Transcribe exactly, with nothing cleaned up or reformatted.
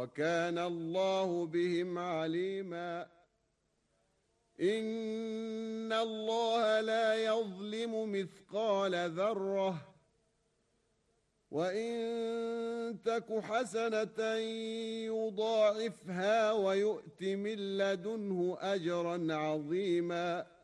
وكان الله بهم عليما. إن الله لا يظلم مثقال ذرة وإن تك حسنة يضاعفها ويؤت من لدنه أجرا عظيما.